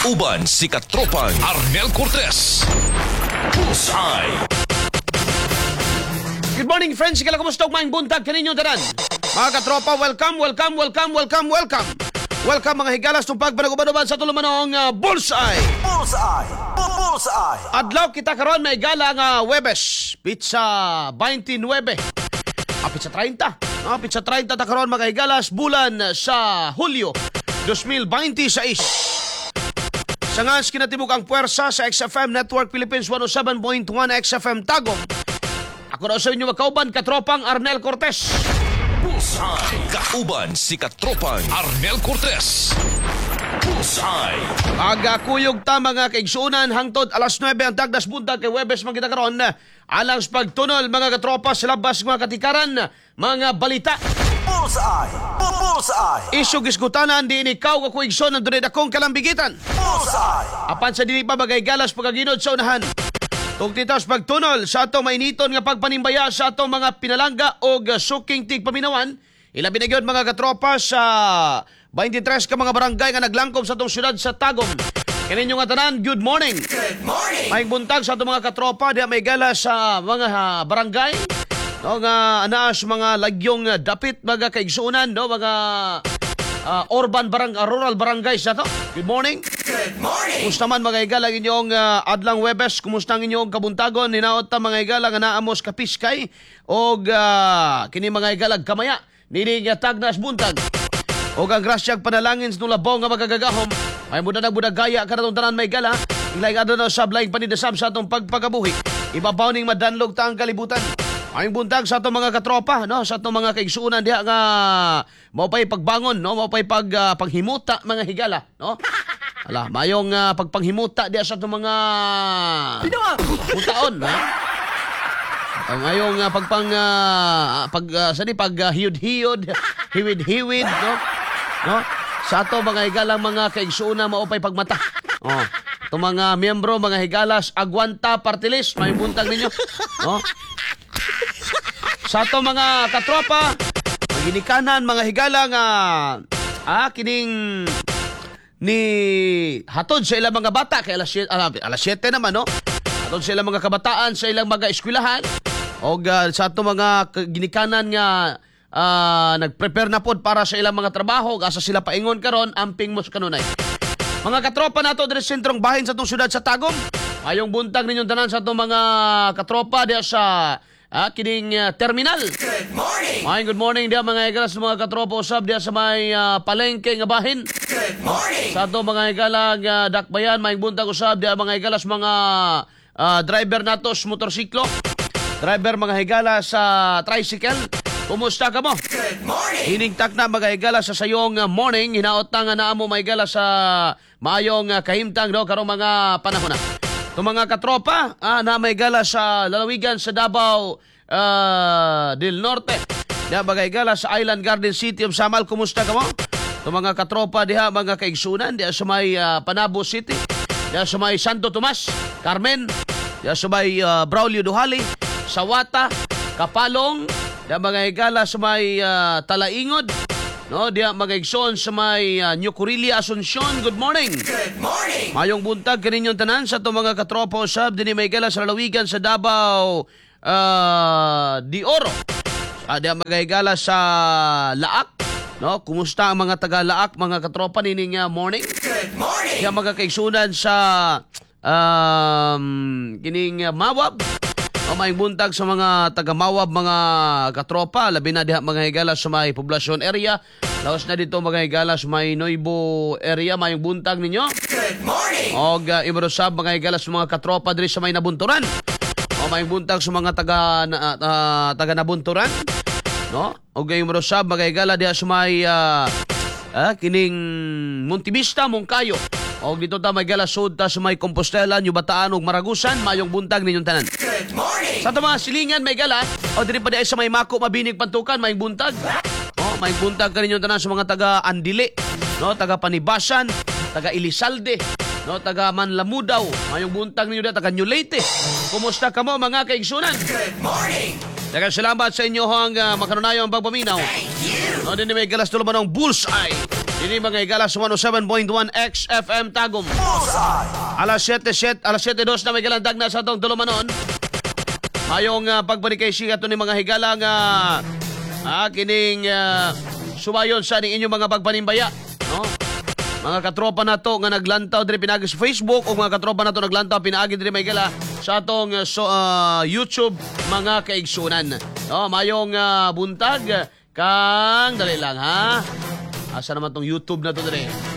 Kauban si Katropang Arnel Cortez. Bullseye. Good morning, friends. Kailan kumusta og maayong buntag kaninyo tanan? Mga katropa, welcome. Welcome mga higalas tong pagpanaguban sa tulumanong Bullseye. Adlaw kita karon may gala nga Webes, pizza 29. Pizza 30. Pizza 30 ta karon mga higalas bulan sa Hulyo 2026. Sa ngas kinatibuk ang puwersa sa XFM Network Philippines 107.1 XFM Tagum. Ako na sa inyo magkauban, Katropang Arnel Cortez. Bullseye. Kauban si Katropang Arnel Cortez. Bullseye. Agakuyog ta mga kaigsuunan hangtod alas 9 ang tagdas buntag kay Webes magkita karon. Alang sa pagtunol mga katropa sa labas mga katikaran, mga balita. Bullseye. Isyo gisgutanan di ikaw ka kuigson ang dunay dakong kalambigitan. Bullseye. Apan sa dili pa bagay galas pagaginod sa unahan. Tugtitas pagtunol sa atong mainiton nga pagpanimbaya sa atong mga pinalangga o suking tigpaminawan. Ilabi na gyud mga katropa sa 23 ka mga barangay nga naglangkob sa atong syudad sa Tagum. Kaninyo nga tanan, good morning. Good morning. Maayong buntag sa atong mga katropa diha may gala sa mga barangay. No nga anaas mga lagyong dapit mga kaigsuunan no mga rural barangays na to. Good morning. Good morning. Kumusta man mga igala inyong adlang Webes, kumusta ang inyong kabuntagon, hinaot ta mga igala nga naamos kapiskay o kini mga igala kamaya, nini nga tagnas buntag. O ang grasyag panalangin sa nulabaw nga magagagahom, ay muda nagbudagaya ka na itong tanan may igala, ilay ka na sa blayng panidasab sa itong pagpagabuhi, ibabaw ning maddanlog ta ang kalibutan. Ang buntag sa itong mga katropa, no? Sa itong mga kaigsuunan diha nga maupay pagbangon, no? Maupay paghimuta mga higala, no? Ala, mayong pagpanghimuta diha sa itong mga putaon, ha? Ngayong paghiyod-hiyod, hiwid-hiwid, no? No? Sa ato mga higalang mga kaigsuunan maupay pagmata. Oh. Itong mga miyembro, mga higalas, agwanta partilis, may buntag ninyo, no? Sa ato mga katropa, maginikanan mga higala nga kining ni hatod sa ilang mga bata kay alas 7 naman no. Hatod sa ilang mga kabataan sa ilang mga eskwelahan o sa ato mga ginikanan nga nagprepare na pod para sa ilang mga trabaho asa sila paingon karon amping mos kanunay. Mga katropa nato diri sa sentrong bahin sa atong syudad sa Tagum. Ayong buntag ninyong tanan sa atong mga katropa diha sa kining terminal. Good morning. Good morning diya mga igalas mga katropa usab diya sa may palengke nga bahin. Good morning. Sa ato mga igalang dakbayan, may buntag usab diya mga igalas mga driver natos motorsiklo. Driver mga higala sa tricycle. Kumusta ka mo? Good morning. Hiningtak na mga higala sa sayong morning. Hinaot na nga na mo mga higala sa maayong kahimtang no karong mga panahon na. Itong mga katropa na may gala sa lalawigan sa Davao del Norte. Diha bagay gala sa Island Garden City of Samal. Kumusta ka mo? Itong mga katropa diha mga kaigsunan. Diha sa may Panabo City. Diha sa may Santo Tomas, Carmen. Diha sa may Braulio Duhali, Sawata, Kapalong. Diha bagay gala sa may Talaingod. No, diya magaigsoon sa may New Corilla, Asuncion. Good morning. Good morning. Mayong buntag kaninyong tanan sa itong mga katropa usab din may gala sa lalawigan sa Davao de Oro. Diya magaigala sa Laak. No, kumusta ang mga taga Laak, mga katropa nining morning? Good morning. Diya magakaigsunan sa kining Mawab. May buntag sa mga taga-Mawab, mga katropa, labi na diha mga higala sa may poblasyon area. Laos na dito mga higala sa may Noibo area, may buntag ninyo. Good morning. O ibarosab mga higala sa mga katropa diri sa may Nabunturan. O may buntag sa mga taga Nabunturan. No? O ibarosab mga higala diha sa may kining Montevista, Moncayo. O dito ta may galasod ta sa may Compostela, New Bataan ug Maragusan, mayong buntag ninyong tanan. Good morning. Sa mga silingan may gala, o diri pa di sa may Mako Mabinig Pantukan, mayong buntag. O may buntag ka ninyong tanan sa mga taga Andile, no, taga Panibasan, taga Elizalde, no, taga Manlamudaw, mayong buntag ninyo taga New Leyte. Kumusta ka mo mga kaigsunan? Good morning. Daghang salamat sa inyo hang makanunayong pagpaminaw. No, din may galas tulo manong Bullseye. Ini mga higala sa 107.1 XFM Tagum. Alas 7:02 na may galandag na sa atong tulumanon. Mayong pagbalik kay siya ni mga higala nga kining sumayon sa inyong mga pagpanimbaya, no? Mga katropa na to nga naglantaw diri pinagi sa Facebook o mga katropa na to naglantaw pinaagi diri may gala sa atong YouTube mga kaigsunan. No, mayong buntag kang dali lang ha. Asa naman tong YouTube na to diri?